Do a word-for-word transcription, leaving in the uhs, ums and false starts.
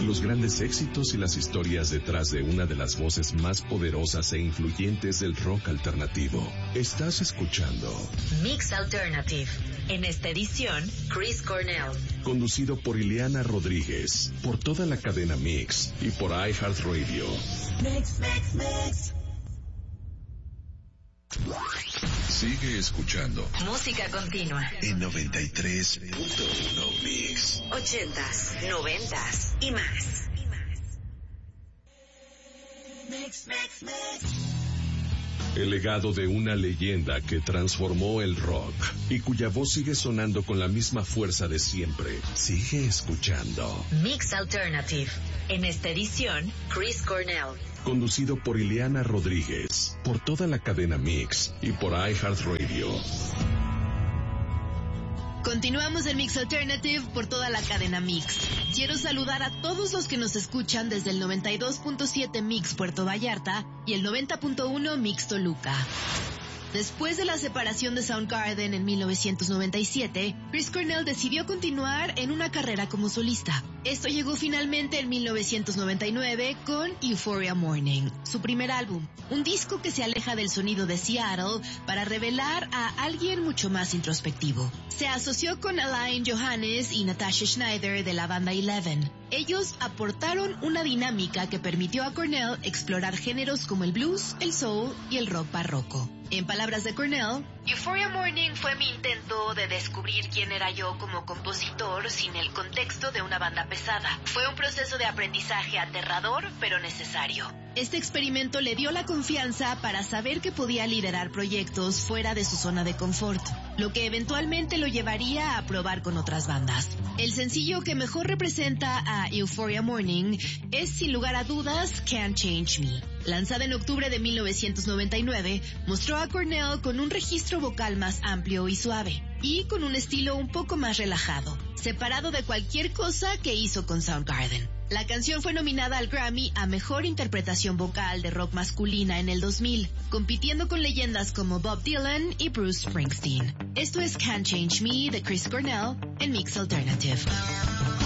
los grandes éxitos y las historias detrás de una de las voces más poderosas e influyentes del rock alternativo. Estás escuchando Mix Alternative. En esta edición, Chris Cornell. Conducido por Ileana Rodríguez, por toda la cadena Mix y por iHeartRadio. Mix, mix, mix. Sigue escuchando Música continua en noventa y tres punto uno Mix. Ochentas, noventas y más. Mix, mix, mix. El legado de una leyenda que transformó el rock y cuya voz sigue sonando con la misma fuerza de siempre. Sigue escuchando Mix Alternative. En esta edición, Chris Cornell. Conducido por Ileana Rodríguez, por toda la cadena Mix y por iHeartRadio. Continuamos en Mix Alternative por toda la cadena Mix. Quiero saludar a todos los que nos escuchan desde el noventa y dos punto siete Mix Puerto Vallarta y el noventa punto uno Mix Toluca. Después de la separación de Soundgarden en mil novecientos noventa y siete, Chris Cornell decidió continuar en una carrera como solista. Esto llegó finalmente en mil novecientos noventa y nueve con Euphoria Morning, su primer álbum, un disco que se aleja del sonido de Seattle para revelar a alguien mucho más introspectivo. Se asoció con Alain Johannes y Natasha Schneider de la banda Eleven. Ellos aportaron una dinámica que permitió a Cornell explorar géneros como el blues, el soul y el rock barroco. En palabras de Cornell, Euphoria Morning fue mi intento de descubrir quién era yo como compositor sin el contexto de una banda pesada. Fue un proceso de aprendizaje aterrador, pero necesario. Este experimento le dio la confianza para saber que podía liderar proyectos fuera de su zona de confort, lo que eventualmente lo llevaría a probar con otras bandas. El sencillo que mejor representa a Euphoria Morning es, sin lugar a dudas, Can't Change Me. Lanzada en octubre de mil novecientos noventa y nueve, mostró a Cornell con un registro vocal más amplio y suave, y con un estilo un poco más relajado, separado de cualquier cosa que hizo con Soundgarden. La canción fue nominada al Grammy a Mejor Interpretación Vocal de Rock Masculina en el dos mil, compitiendo con leyendas como Bob Dylan y Bruce Springsteen. Esto es Can't Change Me de Chris Cornell en Mix Alternative.